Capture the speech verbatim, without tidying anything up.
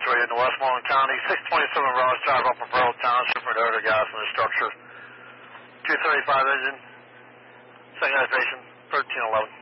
three in the Westmoreland County, six twenty-seven Ross Drive, Upper Pearl Township, for odor gas in the structure. two thirty-five engine, second activation, thirteen eleven.